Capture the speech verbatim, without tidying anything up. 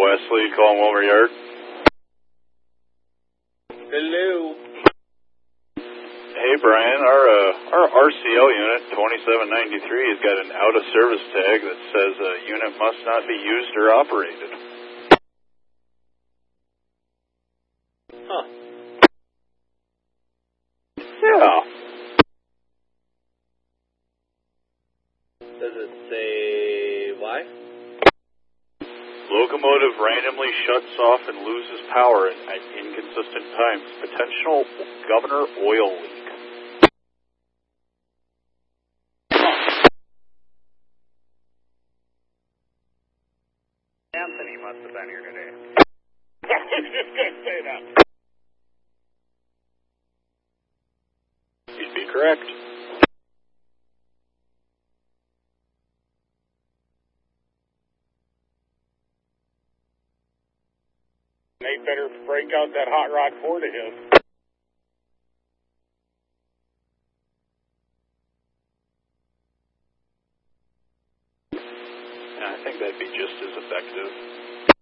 Wesley, calling Wilmer Yard. Hello. Hey, Brian, our uh, our R C L unit twenty-seven ninety-three has got an out-of-service tag that says a uh, unit must not be used or operated. Huh. Yeah. Does it say why? Locomotive randomly shuts off and loses power at, at inconsistent times. Potential governor oil leak. Anthony must have been here today. I was just going to say that. You'd be correct. They better break out that hot rod Ford of his. I think that'd be just as effective.